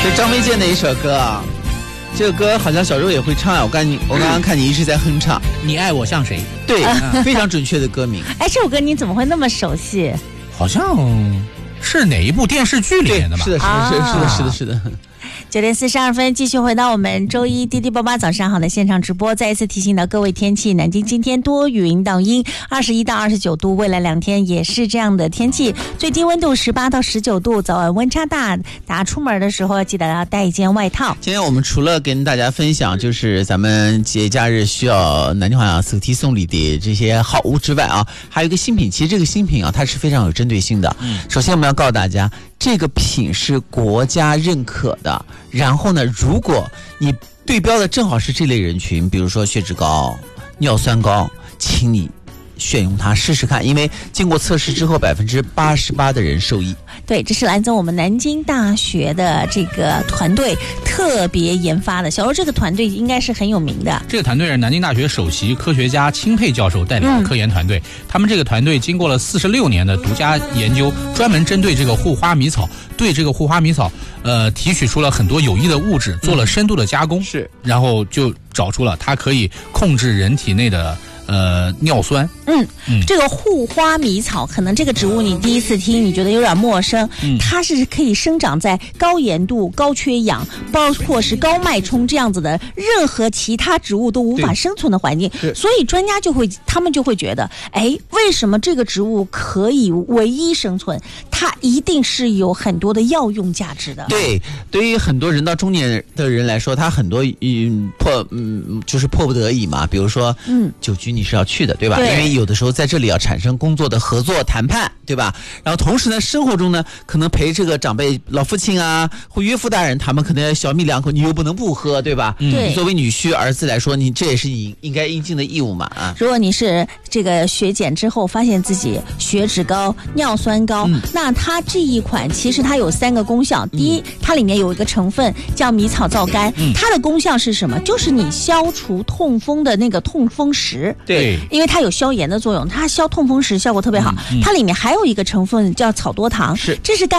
是张卫健的一首歌啊，这个歌好像小周也会唱啊。我刚刚看你一直在哼唱。 你爱我像谁？ 对，非常准确的歌名。 哎，这首歌你怎么会那么熟悉？ 好像是哪一部电视剧里面的吧？ 是的。 9点42分，继续回到我们周一滴滴爸爸早上好的现场直播。再一次提醒到各位，天气，南京今天多云到阴，21到29度，未来2天也是这样的天气，最低温度18到19度，早晚温差大，大家出门的时候记得要带一件外套。 今天我们除了跟大家分享就是咱们节假日需要南京话送题送礼的这些好物之外啊，还有一个新品。其实这个新品啊，它是非常有针对性的。首先我们要告诉大家，这个品是国家认可的。然后呢，如果你对标的正好是这类人群，比如说血脂高、尿酸高，请你选用它试试看，因为经过测试之后，88%的人受益。 对，这是来自我们南京大学的这个团队特别研发的。小周，这个团队应该是很有名的。 这个团队是南京大学首席科学家钦佩教授带领的科研团队。他们这个团队经过了46年的独家研究，专门针对这个护花迷草，对这个护花迷草，提取出了很多有益的物质，做了深度的加工， 是， 然后就找出了它可以控制人体内的尿酸。 这个护花迷草，可能这个植物你第一次听，你觉得有点陌生。它是可以生长在高盐度、高缺氧，包括是高脉冲这样子的任何其他植物都无法生存的环境。所以专家他们就会觉得，哎，为什么这个植物可以唯一生存？它一定是有很多的药用价值的。 对，对于很多人到中年的人来说，他很多就是迫不得已嘛，比如说酒局你是要去的，对吧？ 对， 因为有的时候在这里要产生工作的合作谈判，对吧？然后同时呢，生活中呢，可能陪这个长辈老父亲啊或岳父大人，他们可能要小米2口，你又不能不喝，对吧？ 对， 你作为女婿儿子来说，你这也是你应该应尽的义务嘛啊！ 如果你是这个血检之后发现自己血脂高、尿酸高，那它这一款其实它有3个功效。第一，它里面有一个成分叫迷草皂苷，它的功效是什么？就是你消除痛风的那个痛风石。 对， 因为它有消炎的作用，它消痛风石效果特别好。它里面还有一个成分叫草多糖， 是， 这是